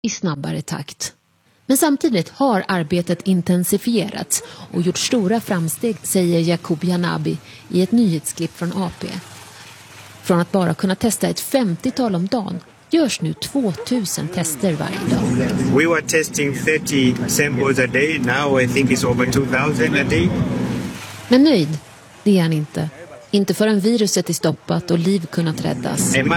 i snabbare takt. Men samtidigt har arbetet intensifierats och gjort stora framsteg, säger Jacob Janabi i ett nyhetsklipp från AP. Från att bara kunna testa ett 50-tal om dagen görs nu 2000 tester varje dag. We were testing 30 samples a day. Now I think it's over 2000 a day. Men nöjd, det är han inte. Inte förrän viruset är stoppat och liv kunnat räddas.